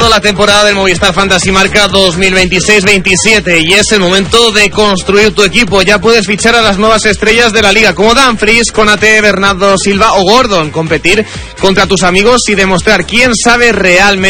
la temporada del Movistar Fantasy Marca 2026-27 y es el momento de construir tu equipo. Ya puedes fichar a las nuevas estrellas de la liga como Dumfries, Konate, Bernardo Silva o Gordon, competir contra tus amigos y demostrar quién sabe realmente